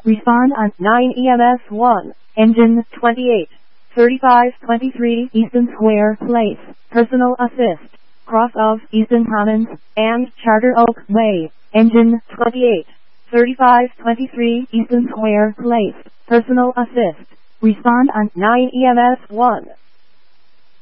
Respond on 9 EMS 1, engine 28, 3523 Easton Square Place, personal assist, cross of Easton Commons, and Charter Oak Way, engine 28, 3523 Easton Square Place, personal assist. Respond on 9 EMS 1.